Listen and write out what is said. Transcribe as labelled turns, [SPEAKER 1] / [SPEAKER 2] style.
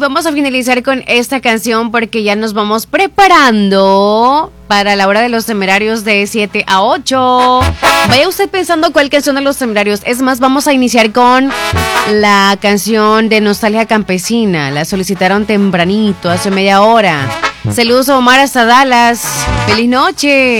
[SPEAKER 1] vamos a finalizar con esta canción porque ya nos vamos preparando para la hora de los Temerarios de 7 a 8. Vaya usted pensando cuál canción de los Temerarios. Es más, vamos a iniciar con la canción de Nostalgia Campesina. La solicitaron tempranito, hace media hora. Saludos a Omar hasta Dallas. ¡Feliz noche!